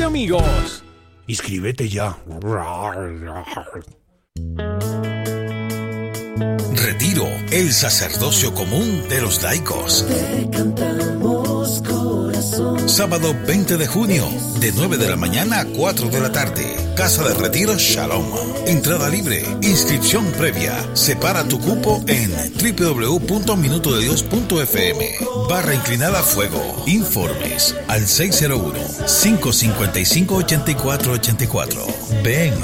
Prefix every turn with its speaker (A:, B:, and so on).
A: de amigos.
B: Inscríbete ya.
C: Retiro, el sacerdocio común de los laicos.
D: Te cantamos, corazón.
C: Sábado 20 de junio, de 9 de la mañana a 4 de la tarde. Casa de Retiro Shalom. Entrada libre, inscripción previa. Separa tu cupo en www.minutodedios.fm/inclinada fuego. Informes al 601-555-8484. Ven